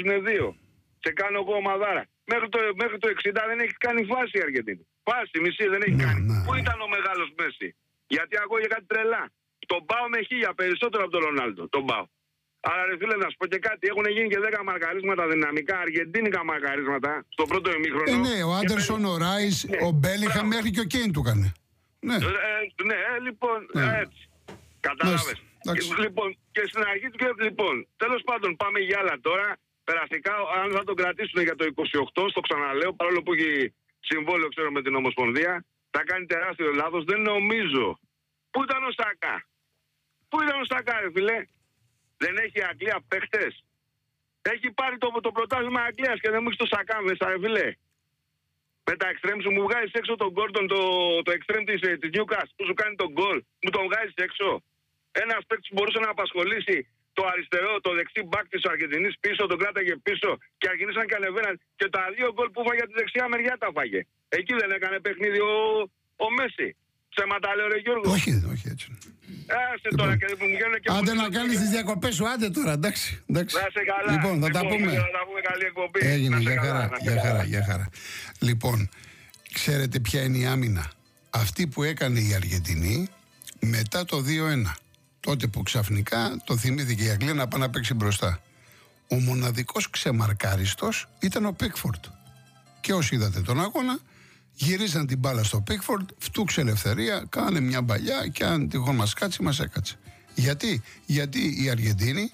κερδίσουν 2. Σε κάνω εγώ ομαδάρα. Μέχρι το 60 δεν έχει κάνει φάση η Αργεντινή. Φάση, μισή δεν έχει κάνει. Πού ήταν ο μεγάλος Μέση? Γιατί ακούγε κάτι τρελά. Τον πάω με 1000 περισσότερο από τον Ρονάλντο. Τον πάω. Άρα ρε φίλε, να σου πω και κάτι. Έχουν γίνει και 10 μαρκαρίσματα δυναμικά, αργεντίνικα μαρκαρίσματα στο πρώτο ημίχρονο. Ναι, ο Άντερσον, ο Ράις, ο Μπέλιχαμ, μέχρι και ο Κέιν του έκανε. Ναι, λοιπόν, έτσι. Κατάλαβες. Λοιπόν, και στην αρχή του λοιπόν, τέλος πάντων, πάμε για άλλα τώρα. Περαστικά, αν θα τον κρατήσουν για το 28, στο ξαναλέω, παρόλο που έχει συμβόλαιο, ξέρω, με την Ομοσπονδία, θα κάνει τεράστιο λάθος. Δεν νομίζω. Πού ήταν ο Σακά? Πού ήταν ο Σακά, ρε φίλε? Δεν έχει η Αγγλία παίχτες? Έχει πάρει το πρωτάθλημα Αγγλίας και δεν μου έχει το Σακά μέσα, ρε φίλε. Με τα εξτρέμ σου μου βγάζεις έξω τον Γκόρντον, το εξτρέμ της Newcastle που σου κάνει τον γκολ. Μου τον βγάζεις έξω. Ένας παίκτης που μπορούσε να απασχολήσει το αριστερό, το δεξί μπακ της Αργεντινής πίσω, τον κράταγε πίσω και αρχινήσαν και ανεβαίναν. Και τα 2 γκολ που φάγε από τη δεξιά μεριά τα φάγε. Εκεί δεν έκανε παιχνίδι ο Μέση. Ψέματα λέω, ρε Γιώργο? Όχι έτσι. Τώρα και μου βγαίνουν και. Άντε να κάνεις τις διακοπές σου, άντε τώρα, εντάξει. Να σε καλά. Λοιπόν, θα τα πούμε. Θα πούμε καλή εκπομπή. Έγινε, για χαρά. Λοιπόν, ξέρετε ποια είναι η άμυνα? Αυτή που έκανε η Αργεντινή μετά το 2-1. Τότε που ξαφνικά το θυμήθηκε η Αγγλία να πάει να παίξει μπροστά. Ο μοναδικός ξεμαρκάριστος ήταν ο Πίκφορντ. Και όσοι είδατε τον αγώνα, γυρίζαν την μπάλα στο Πίκφορντ, φτούξε ελευθερία, κάνε μια μπαλιά και αν τυχόν μας κάτσει, μας έκατσε. Γιατί οι Αργεντίνοι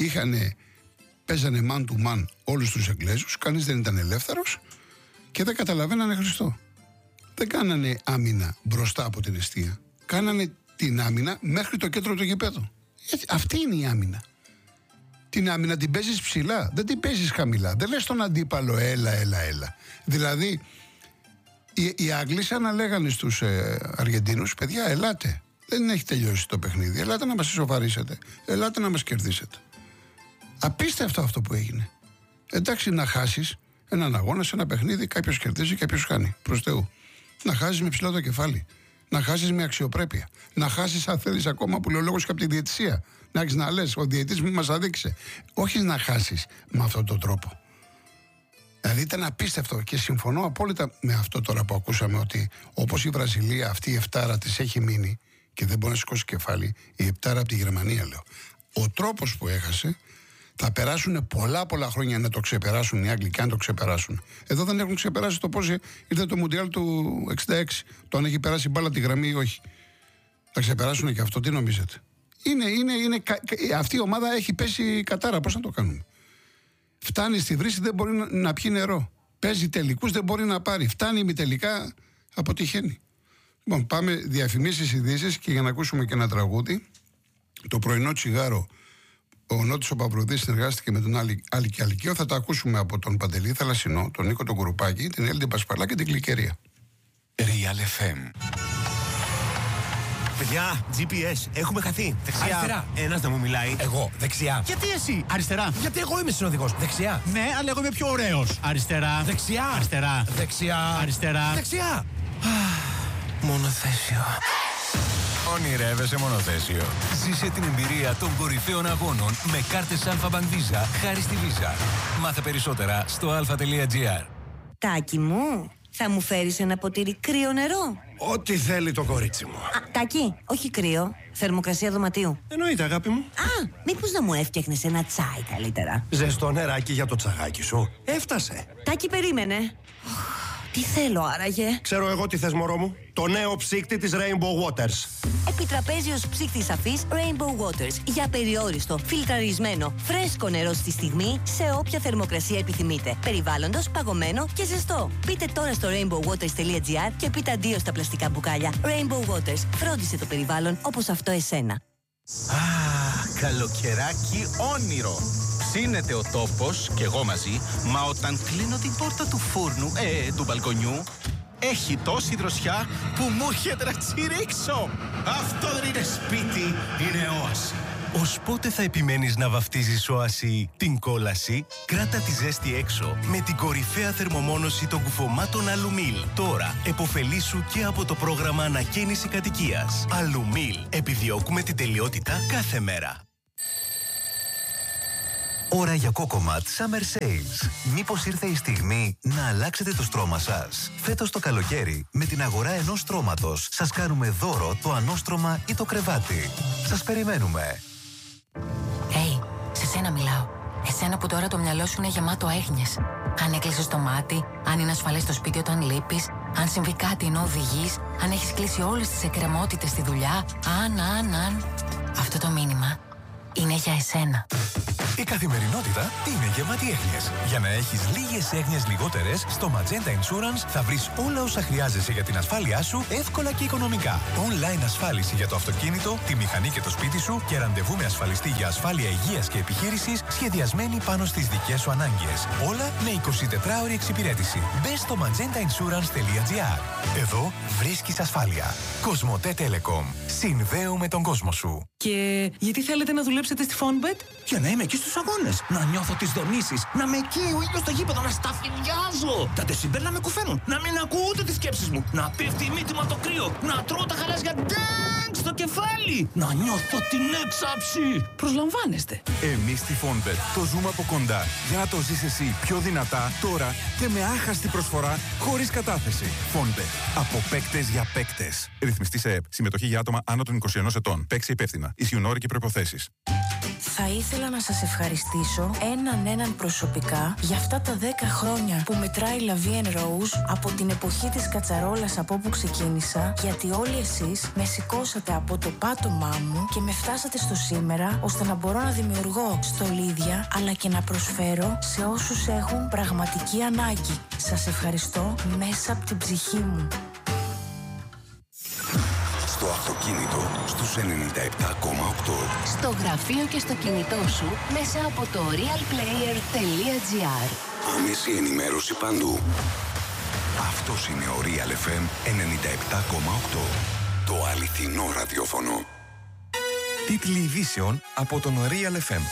παίζανε man to man όλους τους Εγγλέζους, κανείς δεν ήταν ελεύθερος και δεν καταλαβαίνανε Χριστό. Δεν κάνανε άμυνα μπροστά από την εστία. Κάνανε την άμυνα μέχρι το κέντρο του γηπέδου. Αυτή είναι η άμυνα. Την άμυνα την παίζεις ψηλά, δεν την παίζεις χαμηλά. Δεν λες τον αντίπαλο έλα. Δηλαδή, οι Άγγλοι σαν να λέγανε στους Αργεντίνους, παιδιά, ελάτε. Δεν έχει τελειώσει το παιχνίδι. Ελάτε να μας ισοφαρίσετε. Ελάτε να μας κερδίσετε. Απίστευτο αυτό που έγινε. Εντάξει, να χάσεις έναν αγώνα σε ένα παιχνίδι, κάποιος κερδίζει, κάποιος χάνει. Προς Θεού. Να χάσεις με ψηλά το κεφάλι. Να χάσεις με αξιοπρέπεια. Να χάσεις, αν θέλεις, ακόμα που λέει ο λόγος και από τη διαιτησία. Να έχεις να λες, ο διαιτητής μου μας αδείξε. Όχι να χάσεις με αυτόν τον τρόπο. Δηλαδή ήταν απίστευτο και συμφωνώ απόλυτα με αυτό τώρα που ακούσαμε, ότι όπως η Βραζιλία αυτή η εφτάρα της έχει μείνει και δεν μπορεί να σηκώσει κεφάλι, η εφτάρα από τη Γερμανία λέω. Ο τρόπος που έχασε θα περάσουν πολλά χρόνια να το ξεπεράσουν οι Άγγλοι, και αν το ξεπεράσουν. Εδώ δεν έχουν ξεπεράσει το πώς ήρθε το Μουντιάλ του 66, το αν έχει περάσει μπάλα τη γραμμή ή όχι. Θα ξεπεράσουν και αυτό, τι νομίζετε? Αυτή η ομάδα έχει πέσει κατάρα, πώς να το κάνουμε? Φτάνει στη βρύση, δεν μπορεί να πιει νερό. Παίζει τελικούς, δεν μπορεί να πάρει. Φτάνει ημιτελικά, αποτυχαίνει. Λοιπόν, πάμε διαφημίσεις, ειδήσεις και για να ακούσουμε και ένα τραγούδι. Το πρωινό τσιγάρο, ο Νότης ο Παυρουδής συνεργάστηκε με τον Άλη και Αλικείο. Θα τα ακούσουμε από τον Παντελή Θαλασσινό, τον Νίκο τον Κουρουπάκη, την Έλλη την Πασπαλά και την Κλικερία. Real FM. Παιδιά, GPS, έχουμε χαθεί. Δεξιά. Αριστερά. Ένας να μου μιλάει. Εγώ, δεξιά. Γιατί εσύ? Αριστερά. Γιατί εγώ είμαι συνοδηγός. Δεξιά. Ναι, αλλά εγώ είμαι πιο ωραίος. Αριστερά. Δεξιά. Αριστερά. Δεξιά. Αριστερά. Δεξιά. Μονοθέσιο. Ονειρεύεσαι μονοθέσιο? Ζήσε την εμπειρία των κορυφαίων αγώνων με κάρτες Alpha Bank Visa χάρη στη Visa. Μάθε περισσότερα στο alpha.gr. Τάκη μου, θα μου φέρεις ένα ποτήρι κρύο νερό? Ό,τι θέλει το κορίτσι μου. Τάκη, όχι κρύο, θερμοκρασία δωματίου. Εννοείται, αγάπη μου. Μήπως να μου έφτιαχνες ένα τσάι καλύτερα? Ζεστό νεράκι για το τσαγάκι σου. Έφτασε. Τάκη, περίμενε. Τι θέλω άραγε? Ξέρω εγώ τι θες, μωρό μου. Το νέο ψύκτη της Rainbow Waters. Επιτραπέζιος ψύκτης αφής Rainbow Waters. Για περιόριστο, φιλτραρισμένο, φρέσκο νερό στη στιγμή, σε όποια θερμοκρασία επιθυμείτε. Περιβάλλοντος, παγωμένο και ζεστό. Μπείτε τώρα στο rainbowwaters.gr και πείτε αντίο στα πλαστικά μπουκάλια. Rainbow Waters. Φρόντισε το περιβάλλον όπως αυτό εσένα. Καλοκαιράκι όνειρο. Ψήνεται ο τόπος και εγώ μαζί, μα όταν κλείνω την πόρτα του φούρνου, του μπαλκονιού, έχει τόση δροσιά που μου έρχεται να τσιρίξω. Αυτό δεν είναι σπίτι, είναι όαση. Ως πότε θα επιμένεις να βαφτίζεις όαση την κόλαση? Κράτα τη ζέστη έξω με την κορυφαία θερμομόνωση των κουφωμάτων Αλουμίλ. Τώρα εποφελήσου και από το πρόγραμμα ανακαίνιση κατοικίας. Αλουμίλ. Επιδιώκουμε την τελειότητα κάθε μέρα. Ώρα για Κόκοματ Summer Sales. Μήπως ήρθε η στιγμή να αλλάξετε το στρώμα σας? Φέτος το καλοκαίρι, με την αγορά ενός στρώματος, σας κάνουμε δώρο το ανώστρωμα ή το κρεβάτι. Σας περιμένουμε. Hey, σε σένα μιλάω. Εσένα που τώρα το μυαλό σου είναι γεμάτο έγνοιες. Αν έκλεισες το μάτι, αν είναι ασφαλές στο σπίτι όταν λείπεις, αν συμβεί κάτι ενώ οδηγείς, αν έχεις κλείσει όλες τις εκκρεμότητες στη δουλειά, αν. Αυτό το μήνυμα είναι για εσένα. Η καθημερινότητα είναι γεμάτη έγνοιες. Για να έχεις λίγες έγνοιες λιγότερες, στο Magenta Insurance θα βρεις όλα όσα χρειάζεσαι για την ασφάλειά σου εύκολα και οικονομικά. Online ασφάλιση για το αυτοκίνητο, τη μηχανή και το σπίτι σου και ραντεβού με ασφαλιστή για ασφάλεια υγείας και επιχείρησης σχεδιασμένη πάνω στις δικές σου ανάγκες. Όλα με 24ωρη εξυπηρέτηση. Μπες στο magentainsurance.gr. Εδώ βρίσκεις ασφάλεια. Κοσμοτέ Telecom. Συνδέουμε τον κόσμο σου. Και γιατί θέλετε να δουλέψετε στη Fonbet? Για να είμαι εκεί στους αγώνες, να νιώθω τις δονήσεις, να με εκεί ο ήλιος στο γήπεδο, να σταφυλιάζω. Τα τεσιμπέλ να με κουφαίνουν, να μην ακούω ούτε τις σκέψεις μου, να πέφτει η μύτη μου από το κρύο, να τρώω τα γαλάζια ντάγκ στο κεφάλι, να νιώθω την έξαψη. Προσλαμβάνεστε. Εμείς στη Fonbet το ζούμε από κοντά για να το ζεις εσύ πιο δυνατά τώρα και με άχαστη προσφορά χωρίς κατάθεση. Fonbet. Από παίκτες για παίκτες. Ρυθμιστή σε ΕΠ. Συμμετοχή για άτομα άνω των 21 ετών. Παίξει υπεύθυνα. Ισχύουν όροι και προϋποθέσεις. Θα ήθελα να σας ευχαριστήσω έναν προσωπικά για αυτά τα 10 χρόνια που μετράει La Vie en Rose από την εποχή της κατσαρόλας από όπου ξεκίνησα, γιατί όλοι εσείς με σηκώσατε από το πάτωμά μου και με φτάσατε στο σήμερα, ώστε να μπορώ να δημιουργώ στολίδια αλλά και να προσφέρω σε όσους έχουν πραγματική ανάγκη. Σας ευχαριστώ μέσα από την ψυχή μου. Στο αυτοκίνητο στους 97,8. Στο γραφείο και στο κινητό σου μέσα από το realplayer.gr. Άμεση ενημέρωση παντού. Αυτός είναι ο Real FM 97,8. Το αληθινό ραδιόφωνο. Τίτλοι ειδήσεων από τον Real FM.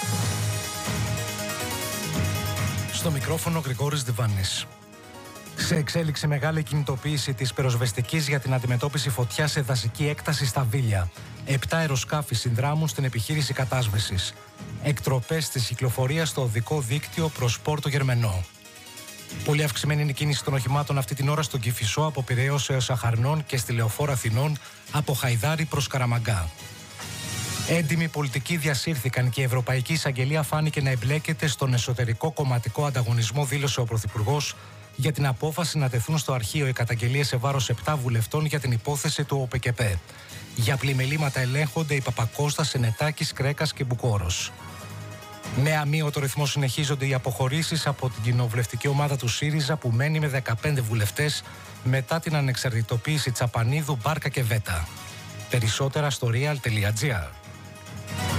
Στο μικρόφωνο Γρηγόρης Διβάνης. Σε εξέλιξη μεγάλη κινητοποίηση της πυροσβεστικής για την αντιμετώπιση φωτιάς σε δασική έκταση στα Βίλια. 7 αεροσκάφη συνδράμουν στην επιχείρηση κατάσβεσης. Εκτροπές της κυκλοφορίας στο οδικό δίκτυο προς Πόρτο Γερμενό. Πολύ αυξημένη είναι η κίνηση των οχημάτων αυτή την ώρα στον Κηφισό από Πειραιώς έως Αχαρνών και στη Λεωφόρο Αθηνών από Χαϊδάρι προς Καραμαγκά. Έντιμοι πολιτικοί διασύρθηκαν και η Ευρωπαϊκή Εισαγγελία φάνηκε να εμπλέκεται στον εσωτερικό κομματικό ανταγωνισμό, δήλωσε ο Πρωθυπουργός, για την απόφαση να τεθούν στο αρχείο οι καταγγελίες σε βάρος 7 βουλευτών για την υπόθεση του ΟΠΕΚΕΠΕ. Για πλημελήματα ελέγχονται οι Παπακώστας, Σενετάκης, Κρέκας και Μπουκόρος. Με αμύωτο ρυθμό συνεχίζονται οι αποχωρήσεις από την κοινοβουλευτική ομάδα του ΣΥΡΙΖΑ που μένει με 15 βουλευτές μετά την ανεξαρτητοποίηση Τσαπανίδου, Μπάρκα και Βέτα. Περισσότερα στο real.gr.